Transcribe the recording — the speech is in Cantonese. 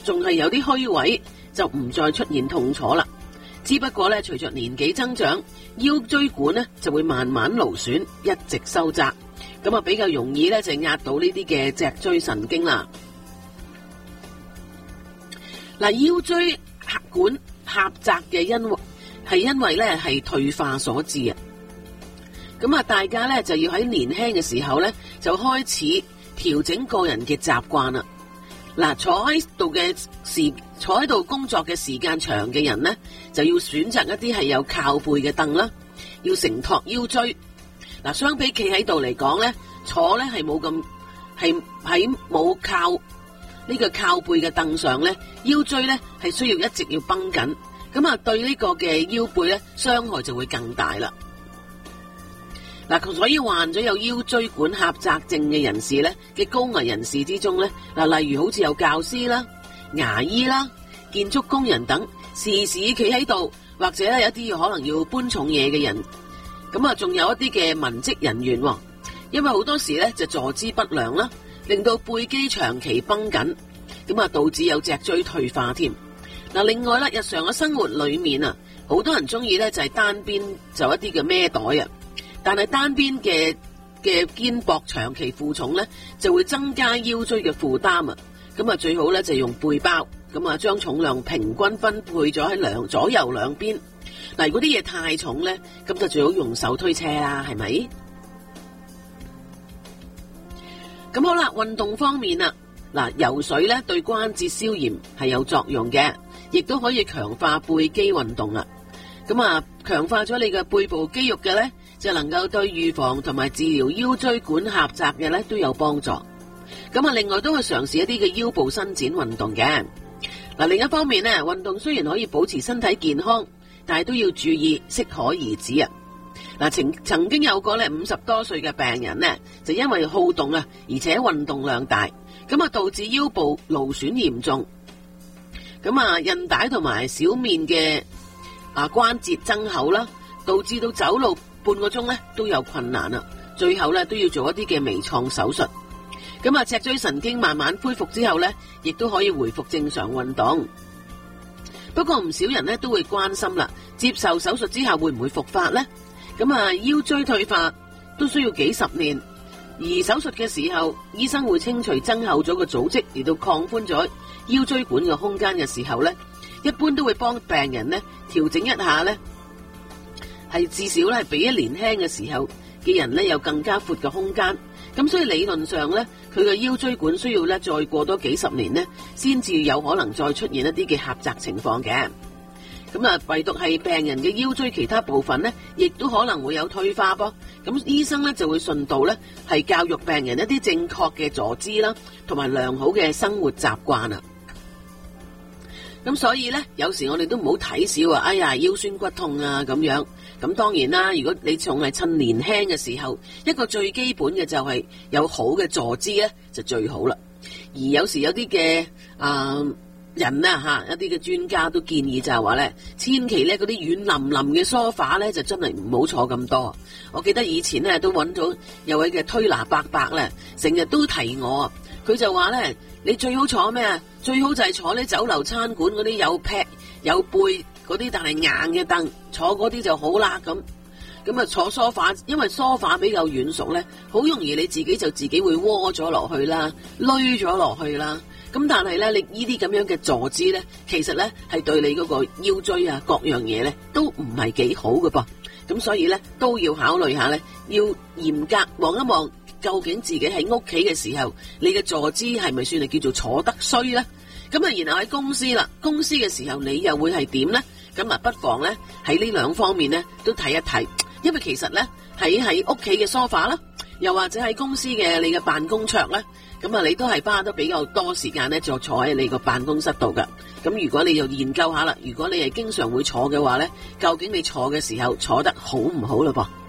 仲係有啲虛位，就唔再出現痛楚啦。只不過咧，隨着年紀增長，腰椎管咧就會慢慢勞損，一直收窄，咁啊比較容易咧就壓到呢啲嘅脊椎神經啦。嗱，腰椎管狹窄嘅因為咧係退化所致啊。咁啊，大家咧就要喺年輕嘅時候咧就開始調整個人嘅習慣啦。嗱，坐喺度工作嘅時間長嘅人咧，就要選擇一啲係有靠背嘅凳啦，要承托腰椎。嗱，相比企喺度嚟講咧，坐咧係冇咁係喺冇靠呢個靠背嘅凳上咧，腰椎咧係需要一直要繃緊，咁啊對呢個嘅腰背咧傷害就會更大啦。嗱，所以患咗有腰椎管狹窄症嘅人士咧嘅高危人士之中咧，嗱，例如好似有教師啦、牙醫啦、建築工人等，時時企喺度，或者咧有一啲可能要搬重嘢嘅人，咁啊仲有一啲嘅文職人員，因為好多時咧就坐姿不良啦，令到背肌長期繃緊，咁啊導致有脊椎退化添。嗱，另外咧日常嘅生活裏面啊，好多人中意咧就係單邊就一啲嘅孭袋啊。但係單邊嘅肩膊長期負重咧，就會增加腰椎嘅負擔啊！咁啊，最好咧就用背包，咁啊將重量平均分配咗喺左右兩邊。嗱，如果啲嘢太重咧，咁就最好用手推車啦，係咪？咁好啦，運動方面啊，嗱，游水咧對關節消炎係有作用嘅，亦都可以強化背肌運動啊！咁啊，強化咗你嘅背部肌肉嘅咧，就能夠對預防同埋治療腰椎管狹窄嘅咧都有幫助。咁啊，另外都會嘗試一啲嘅腰部伸展運動嘅。嗱，另一方面咧，運動雖然可以保持身體健康，但係都要注意適可而止啊。嗱，曾經有個咧50多歲嘅病人咧，就因為好動啊，而且運動量大，咁啊導致腰部勞損嚴重。咁啊，韌帶同埋小面嘅關節增厚啦，導致到走路半個鐘咧都有困難啦，最後咧都要做一啲嘅微創手術。咁啊，脊椎神經慢慢恢復之後咧，亦都可以回復正常運動。不過唔少人咧都會關心啦，接受手術之後會唔會復發咧？咁啊，腰椎退化都需要幾十年，而手術嘅時候，醫生會清除增厚咗個組織，嚟到擴寬咗腰椎管嘅空間嘅時候咧，一般都會幫病人咧調整一下咧。係至少咧，係比一年輕嘅時候嘅人咧有更加闊嘅空間，咁所以理論上咧，佢嘅腰椎管需要咧再過多幾十年咧，先至有可能再出現一啲嘅狹窄情況嘅。咁啊，唯獨係病人嘅腰椎其他部分咧，亦都可能會有退化噃。咁醫生咧就會順道咧係教育病人一啲正確嘅坐姿啦，同埋良好嘅生活習慣啊。咁所以咧，有時我哋都唔好睇小啊！哎呀，腰酸骨痛啊咁樣。咁當然啦，如果你仲係趁年輕嘅時候，一個最基本嘅就係有好嘅坐姿咧，就最好啦。而有時有啲嘅人啊一啲嘅專家都建議就係話咧，千祈咧嗰啲軟腍腍嘅梳化咧，就真係唔好坐咁多。我記得以前咧都揾到有位嘅推拿伯伯咧，成日都提我，佢就話咧，你最好坐咩啊？最好就係坐啲酒樓餐館嗰啲有劈有背嗰啲，但係硬嘅凳，坐嗰啲就好啦。咁啊坐梳化，因為梳化比較軟熟咧，好容易你自己會窩咗落去啦，攣咗落去啦。咁但係咧，你呢啲咁樣嘅坐姿咧，其實咧係對你嗰個腰椎啊各樣嘢咧都唔係幾好嘅噃。咁所以咧都要考慮下咧，要嚴格望一望。究竟自己喺屋企嘅時候，你嘅坐姿係咪算係叫做坐得衰咧？咁啊，然後喺公司啦，公司嘅時候你又會係點咧？咁啊，不妨咧喺呢兩方面咧都睇一睇，因為其實咧喺屋企嘅梳化啦，又或者喺公司嘅你嘅辦公桌咧，咁啊你都係花得比較多時間咧，就坐喺你個辦公室度噶。咁如果你又研究下啦，如果你係經常會坐嘅話咧，究竟你坐嘅時候坐得好唔好嘞噃？